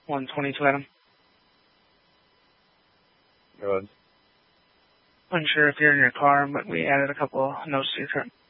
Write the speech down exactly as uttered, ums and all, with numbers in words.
one twenty-two, Adam. Go ahead. Unsure if you're in your car, but we added a couple notes to your trip.